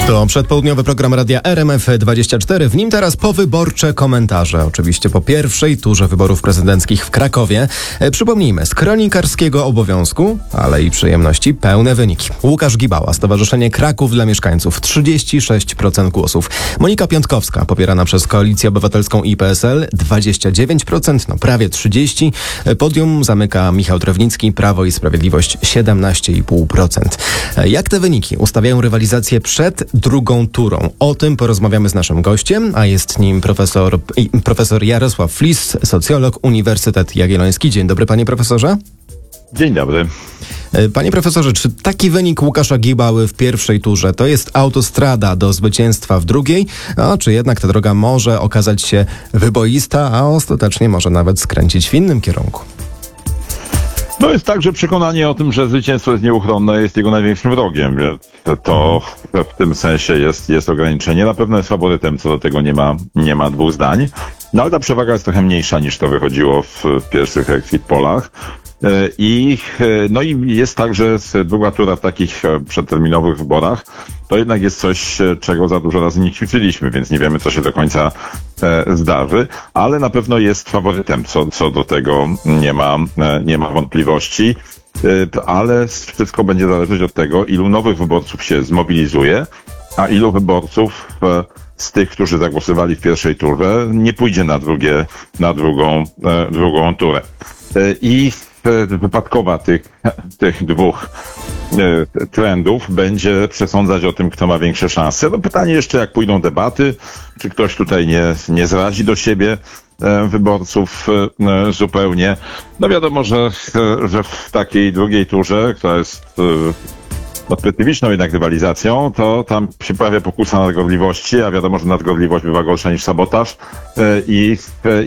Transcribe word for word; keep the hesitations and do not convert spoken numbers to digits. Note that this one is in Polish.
To przedpołudniowy program Radia R M F dwadzieścia cztery. W nim teraz powyborcze komentarze. Oczywiście po pierwszej turze wyborów prezydenckich w Krakowie. E, przypomnijmy, z kronikarskiego obowiązku, ale i przyjemności, pełne wyniki. Łukasz Gibała, Stowarzyszenie Kraków dla Mieszkańców, trzydzieści sześć procent głosów. Monika Piątkowska, popierana przez Koalicję Obywatelską i P S L, dwadzieścia dziewięć procent, no prawie trzydzieści procent. Podium zamyka Michał Drewnicki, Prawo i Sprawiedliwość, siedemnaście i pół procent. E, jak te wyniki ustawiają rywalizację przed drugą turą? O tym porozmawiamy z naszym gościem, a jest nim profesor, profesor Jarosław Flis, socjolog, Uniwersytet Jagielloński. Dzień dobry, panie profesorze. Dzień dobry. Panie profesorze, czy taki wynik Łukasza Gibały w pierwszej turze to jest autostrada do zwycięstwa w drugiej, a czy jednak ta droga może okazać się wyboista, a ostatecznie może nawet skręcić w innym kierunku? No jest tak, że przekonanie o tym, że zwycięstwo jest nieuchronne, jest jego największym wrogiem. To w tym sensie jest, jest ograniczenie. Na pewno jest faworytem, co do tego nie ma, nie ma dwóch zdań. No ale ta przewaga jest trochę mniejsza niż to wychodziło w pierwszych exit pollach. I, no i jest tak, że druga tura w takich przedterminowych wyborach to jednak jest coś, czego za dużo razy nie ćwiczyliśmy, więc nie wiemy, co się do końca e, zdarzy, ale na pewno jest faworytem, co, co do tego nie ma, e, nie ma wątpliwości, e, ale wszystko będzie zależeć od tego, ilu nowych wyborców się zmobilizuje, a ilu wyborców e, z tych, którzy zagłosowali w pierwszej turze, nie pójdzie na drugie, na drugą, e, drugą turę. E, I wypadkowa tych, tych dwóch e, trendów będzie przesądzać o tym, kto ma większe szanse. No pytanie jeszcze, jak pójdą debaty, czy ktoś tutaj nie, nie zrazi do siebie e, wyborców e, zupełnie. No wiadomo, że, e, że w takiej drugiej turze, która jest e, no, specyficzną jednak rywalizacją, to tam się pojawia pokusa nadgorliwości, a wiadomo, że nadgorliwość bywa gorsza niż sabotaż e, i